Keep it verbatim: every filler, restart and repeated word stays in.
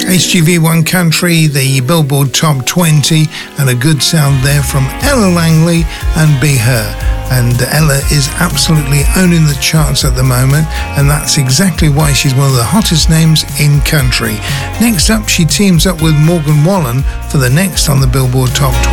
H G V one Country, the Billboard Top twenty, and a good sound there from Ella Langley and Be Her. And Ella is absolutely owning the charts at the moment, and that's exactly why she's one of the hottest names in country. Next up, she teams up with Morgan Wallen for the next on the Billboard Top twenty.